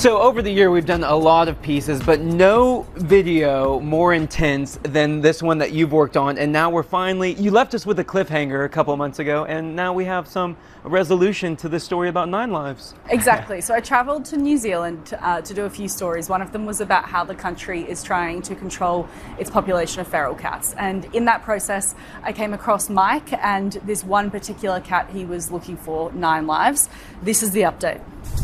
So over the year, we've done a lot of pieces, but no video more intense than this one that you've worked on. And now we're finally, you left us with a cliffhanger a couple of months ago, and now we have some resolution to the story about 9 Lives. Exactly. So I traveled to New Zealand to do a few stories. One of them was about how the country is trying to control its population of feral cats. And in that process, I came across Mike and this one particular cat he was looking for, 9 Lives. This is the update.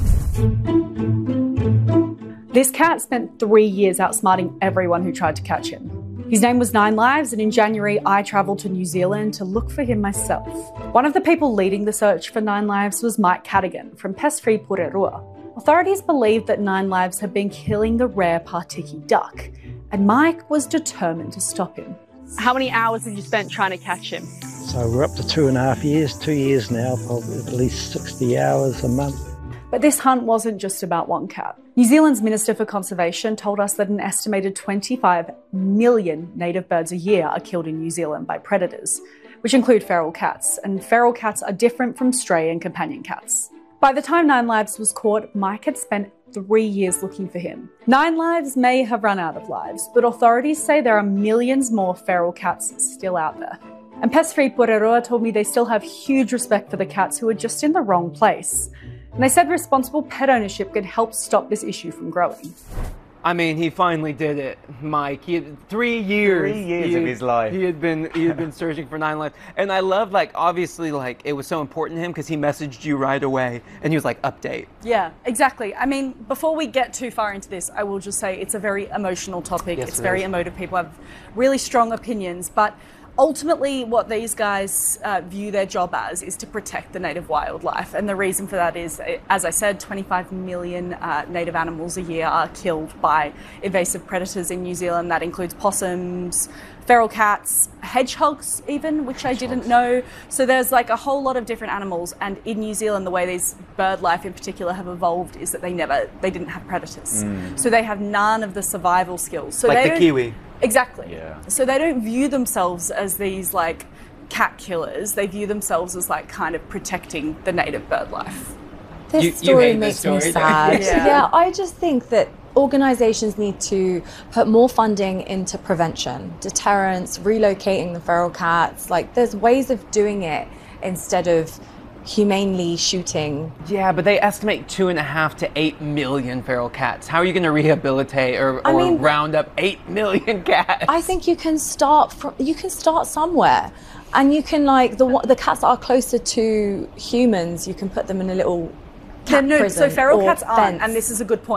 This cat spent 3 years outsmarting everyone who tried to catch him. His name was 9 Lives, and in January I travelled to New Zealand to look for him myself. One of the people leading the search for 9 Lives was Mike Cadigan from Pest Free Purerua. Authorities believed that 9 Lives had been killing the rare Partiki duck, and Mike was determined to stop him. How many hours have you spent trying to catch him? So we're up to 2.5 years, 2 years now, probably at least 60 hours a month. But this hunt wasn't just about one cat. New Zealand's Minister for Conservation told us that an estimated 25 million native birds a year are killed in New Zealand by predators, which include feral cats, and feral cats are different from stray and companion cats. By the time 9 Lives was caught, Mike had spent 3 years looking for him. 9 Lives may have run out of lives, but authorities say there are millions more feral cats still out there. And Pest Free Purerua told me they still have huge respect for the cats who are just in the wrong place. And they said responsible pet ownership could help stop this issue from growing. I mean, he finally did it, Mike. He had 3 years. 3 years of his life. He had been searching for 9 Lives. And I love, like, obviously, like, it was so important to him because he messaged you right away and he was like, update. Yeah, exactly. I mean, before we get too far into this, I will just say it's a very emotional topic. Yes, it's very emotive. People have really strong opinions, but ultimately, what these guys view their job as is to protect the native wildlife. And the reason for that is, as I said, 25 million native animals a year are killed by invasive predators in New Zealand. That includes possums, feral cats, hedgehogs even, which I didn't know. So there's like a whole lot of different animals. And in New Zealand, the way these bird life in particular have evolved is that they didn't have predators. So they have none of the survival skills. So like the kiwi. Exactly. Yeah. So they don't view themselves as these like cat killers. They view themselves as like kind of protecting the native bird life. This story makes me sad. Yeah, I just think that organisations need to put more funding into prevention, deterrence, relocating the feral cats. Like, there's ways of doing it instead of humanely shooting. Yeah, but they estimate 2.5 to 8 million feral cats. How are you going to rehabilitate or round up 8 million cats? I think you can start somewhere, and you can, like, the cats that are closer to humans, you can put them in a little cat prison so feral or cats aren't, fence. and this is a good point.